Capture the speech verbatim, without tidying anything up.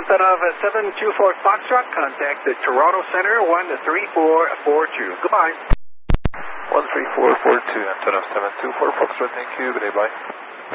Antonov seven two four Foxtrot, contact the Toronto Center one three four four two. Goodbye. one three four four two, Antonov seven two four Foxtrot, thank you, good day, bye.